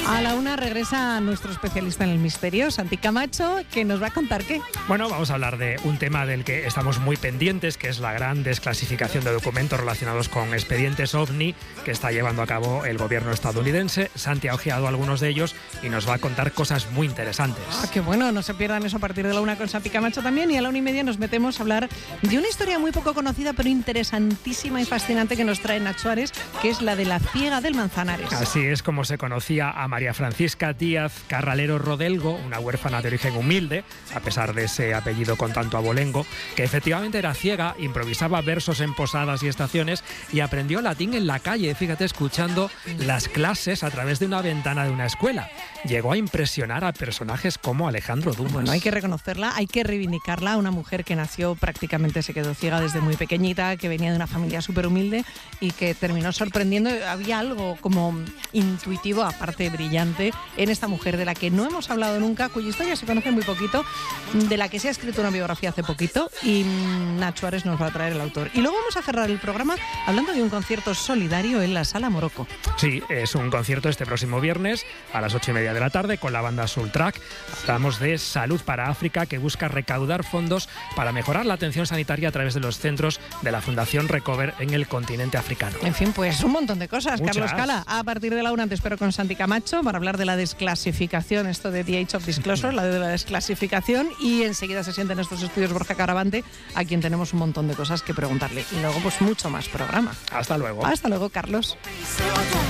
A la una regresa nuestro especialista en el misterio, Santi Camacho, que nos va a contar qué. Bueno, vamos a hablar de un tema del que estamos muy pendientes, que es la gran desclasificación de documentos relacionados con expedientes OVNI que está llevando a cabo el gobierno estadounidense. Santi ha ojeado algunos de ellos y nos va a contar cosas muy interesantes. Qué bueno, no se pierdan eso a partir de la una con Santi Camacho también. Y a la 1:30 nos metemos a hablar de una historia muy poco conocida, pero interesantísima y fascinante que nos trae Nacho Ares, que es la de la ciega del Manzanares. Así es como se conocía a María Francisca Díaz Carralero Rodelgo, una huérfana de origen humilde, a pesar de ese apellido con tanto abolengo, que efectivamente era ciega, improvisaba versos en posadas y estaciones y aprendió latín en la calle, fíjate, escuchando las clases a través de una ventana de una escuela. Llegó a impresionar a personajes como Alejandro Dumas. Bueno, hay que reconocerla, hay que reivindicarla, una mujer que nació prácticamente, se quedó ciega desde muy pequeñita, que venía de una familia súper humilde y que terminó sorprendiendo. Había algo como intuitivo, aparte brillante, en esta mujer de la que no hemos hablado nunca, cuya historia se conoce muy poquito, de la que se ha escrito una biografía hace poquito y Nacho Ares nos va a traer el autor. Y luego vamos a cerrar el programa hablando de un concierto solidario en la Sala Morocco. Sí, es un concierto este próximo viernes a las 8:30 de la tarde con la banda Soultrack. Hablamos de Salud para África, que busca recaudar fondos para mejorar la atención sanitaria a través de los centros de la Fundación Recover en el continente africano. En fin, pues un montón de cosas. Muchas. Carlos Cala, a partir de la una te espero con Santi Camacho para hablar de la desclasificación, esto de The Age of Disclosure, la de la desclasificación, y enseguida se siente en estos estudios Borja Caravante, a quien tenemos un montón de cosas que preguntarle. Y luego, pues mucho más programa. Hasta luego. Hasta luego, Carlos.